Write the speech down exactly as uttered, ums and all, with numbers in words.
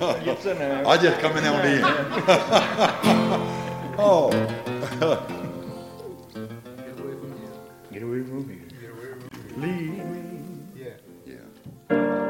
Něco ne. I just come in on the end. Oh.